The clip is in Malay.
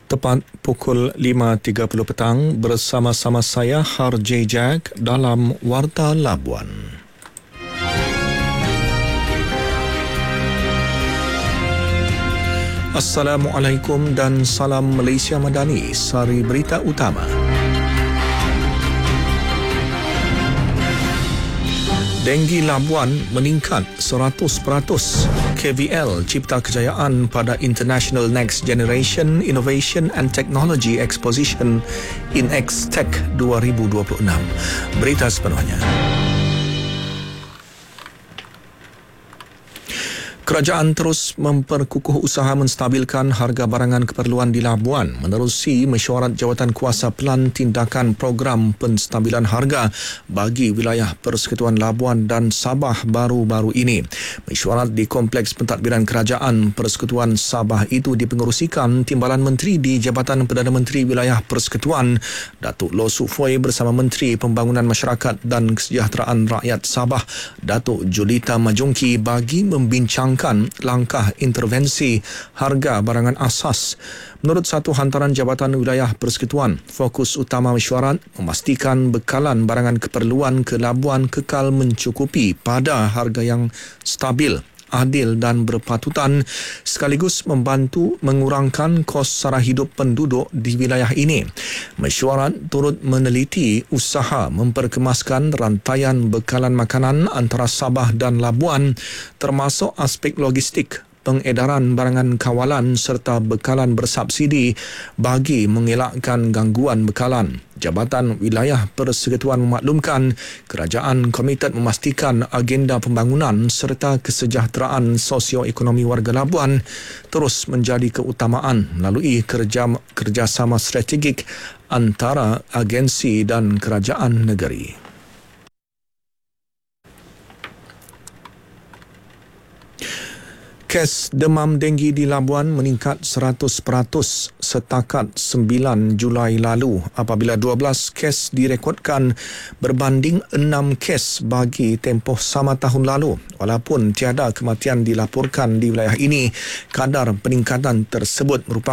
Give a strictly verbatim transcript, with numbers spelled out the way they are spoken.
Tepat pukul lima tiga puluh petang bersama-sama saya Har J. Jack dalam Warta Labuan. Assalamualaikum dan salam Malaysia Madani. Sari berita utama. Denggi Labuan meningkat seratus peratus. K V L cipta kejayaan pada International Next Generation Innovation and Technology Exposition INEXTECH dua ribu dua puluh enam. Berita sepenuhnya. Kerajaan terus memperkukuh usaha menstabilkan harga barangan keperluan di Labuan menerusi mesyuarat Jawatankuasa Pelan Tindakan Program Penstabilan Harga bagi wilayah Persekutuan Labuan dan Sabah baru-baru ini. Mesyuarat di Kompleks Pentadbiran Kerajaan Persekutuan Sabah itu dipengerusikan Timbalan Menteri di Jabatan Perdana Menteri Wilayah Persekutuan Datuk Loh Suk Foi bersama Menteri Pembangunan Masyarakat dan Kesejahteraan Rakyat Sabah Datuk Julita Majongki bagi membincang langkah intervensi harga barangan asas. Menurut satu hantaran Jabatan Wilayah Persekutuan, fokus utama mesyuarat memastikan bekalan barangan keperluan ke Labuan kekal mencukupi pada harga yang stabil, adil dan berpatutan, sekaligus membantu mengurangkan kos sara hidup penduduk di wilayah ini. Mesyuarat turut meneliti usaha memperkemaskan rantaian bekalan makanan antara Sabah dan Labuan, termasuk aspek logistik, pengedaran barangan kawalan serta bekalan bersubsidi bagi mengelakkan gangguan bekalan. Jabatan Wilayah Persekutuan memaklumkan kerajaan komited memastikan agenda pembangunan serta kesejahteraan sosioekonomi warga Labuan terus menjadi keutamaan melalui kerja, kerjasama strategik antara agensi dan kerajaan negeri. Kes demam denggi di Labuan meningkat seratus peratus setakat sembilan Julai lalu apabila dua belas kes direkodkan berbanding enam kes bagi tempoh sama tahun lalu. Walaupun tiada kematian dilaporkan di wilayah ini, kadar peningkatan tersebut merupakan